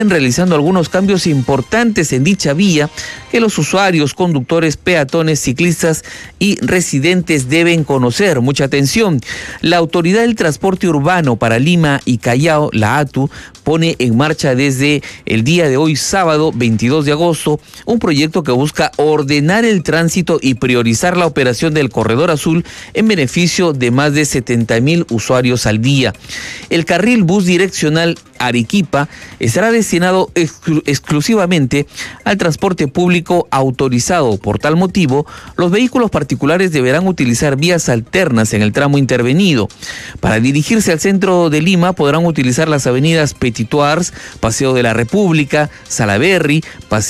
realizando algunos cambios importantes en dicha vía que los usuarios, conductores, peatones, ciclistas y residentes deben conocer. Mucha atención. La Autoridad del Transporte Urbano para Lima y Callao, la ATU, pone en marcha desde el día de hoy, sábado 22 de agosto, un proyecto que busca ordenar el tránsito y priorizar la operación del Corredor Azul en beneficio de más de 70,000 usuarios al día. El carril bus direccional Arequipa estará destinado exclusivamente al transporte público autorizado. Por tal motivo, los vehículos particulares deberán utilizar vías alternas en el tramo intervenido. Para dirigirse al centro de Lima podrán utilizar las avenidas Petituars, Paseo de la República, Salaberry,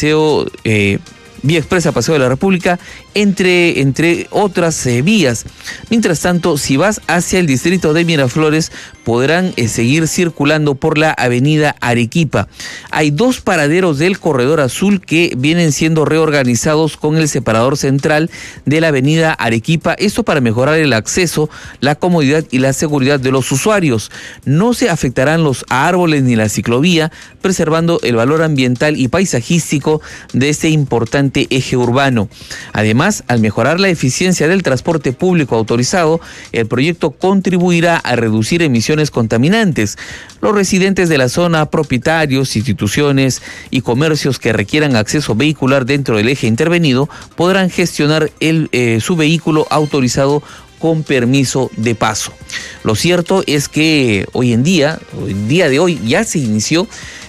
Vía Expresa, Paseo de la República, entre otras vías. Mientras tanto, si vas hacia el distrito de Miraflores, podrán seguir circulando por la avenida Arequipa. Hay 2 paraderos del Corredor Azul que vienen siendo reorganizados con el separador central de la avenida Arequipa, esto para mejorar el acceso, la comodidad y la seguridad de los usuarios. No se afectarán los árboles ni la ciclovía, preservando el valor ambiental y paisajístico de este importante eje urbano. Además, al mejorar la eficiencia del transporte público autorizado, el proyecto contribuirá a reducir emisiones contaminantes. Los residentes de la zona, propietarios, instituciones y comercios que requieran acceso vehicular dentro del eje intervenido podrán gestionar su vehículo autorizado con permiso de paso. Lo cierto es que el día de hoy, ya se inició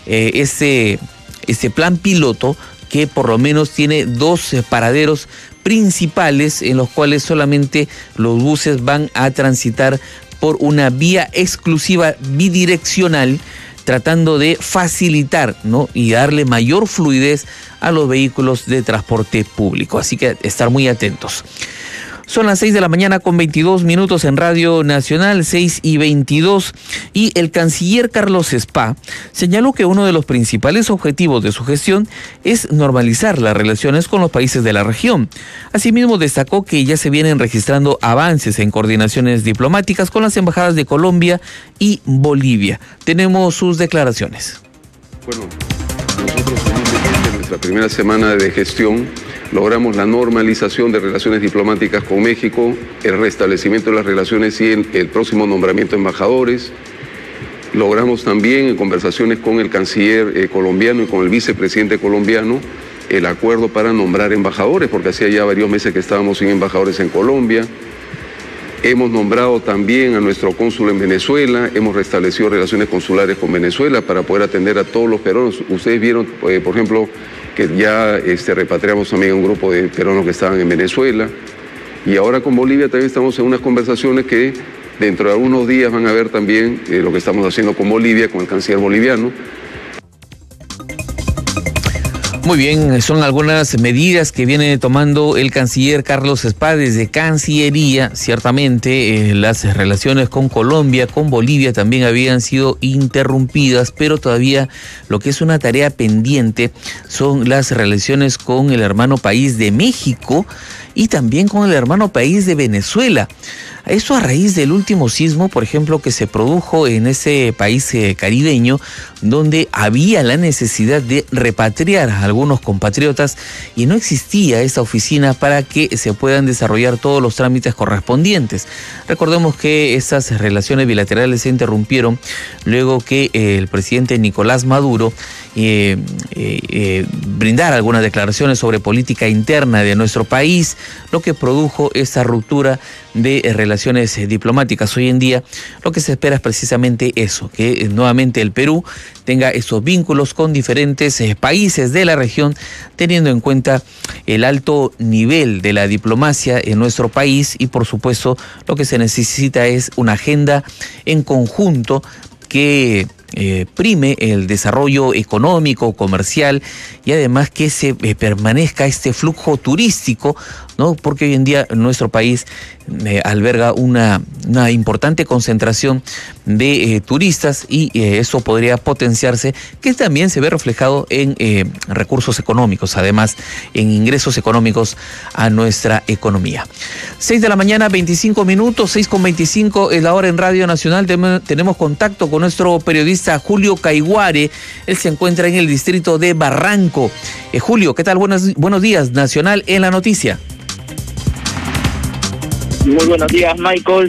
este plan piloto que por lo menos tiene 2 paraderos principales en los cuales solamente los buses van a transitar por una vía exclusiva bidireccional, tratando de facilitar, ¿no?, y darle mayor fluidez a los vehículos de transporte público. Así que estar muy atentos. Son las 6 de la mañana con 22 minutos en Radio Nacional, 6:22, y el canciller Carlos Spa señaló que uno de los principales objetivos de su gestión es normalizar las relaciones con los países de la región. Asimismo, destacó que ya se vienen registrando avances en coordinaciones diplomáticas con las embajadas de Colombia y Bolivia. Tenemos sus declaraciones. Bueno, nosotros en nuestra primera semana de gestión logramos la normalización de relaciones diplomáticas con México, el restablecimiento de las relaciones y el próximo nombramiento de embajadores. Logramos también, en conversaciones con el canciller colombiano y con el vicepresidente colombiano, el acuerdo para nombrar embajadores, porque hacía ya varios meses que estábamos sin embajadores en Colombia. Hemos nombrado también a nuestro cónsul en Venezuela, hemos restablecido relaciones consulares con Venezuela para poder atender a todos los peruanos. Ustedes vieron, por ejemplo, que ya repatriamos también a un grupo de peruanos que estaban en Venezuela. Y ahora con Bolivia también estamos en unas conversaciones que dentro de algunos días van a ver también lo que estamos haciendo con Bolivia, con el canciller boliviano. Muy bien, son algunas medidas que viene tomando el canciller Carlos Spa desde Cancillería. Ciertamente las relaciones con Colombia, con Bolivia también habían sido interrumpidas, pero todavía lo que es una tarea pendiente son las relaciones con el hermano país de México y también con el hermano país de Venezuela. Esto a raíz del último sismo, por ejemplo, que se produjo en ese país caribeño, donde había la necesidad de repatriar a algunos compatriotas y no existía esa oficina para que se puedan desarrollar todos los trámites correspondientes. Recordemos que esas relaciones bilaterales se interrumpieron luego que el presidente Nicolás Maduro brindara algunas declaraciones sobre política interna de nuestro país, lo que produjo esa ruptura de relaciones diplomáticas. Hoy en día lo que se espera es precisamente eso, que nuevamente el Perú tenga esos vínculos con diferentes países de la región, teniendo en cuenta el alto nivel de la diplomacia en nuestro país, y por supuesto lo que se necesita es una agenda en conjunto que prime el desarrollo económico, comercial, y además que se permanezca este flujo turístico ¿no? Porque hoy en día nuestro país alberga una importante concentración de turistas y eso podría potenciarse, que también se ve reflejado en recursos económicos, además en ingresos económicos a nuestra economía. 6 de la mañana, 25 minutos, 6:25 es la hora en Radio Nacional. Tenemos contacto con nuestro periodista Julio Caiguare. Él se encuentra en el distrito de Barranco. Julio, ¿qué tal? Buenos días, Nacional en la noticia. Muy buenos días, Michael.